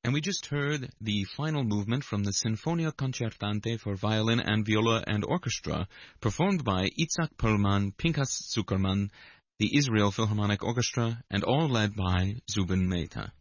And we just heard the final movement from the Sinfonia Concertante for violin and viola and orchestra, performed by Itzhak Perlman, Pinchas Zuckerman, the Israel Philharmonic Orchestra, and all led by Zubin Mehta.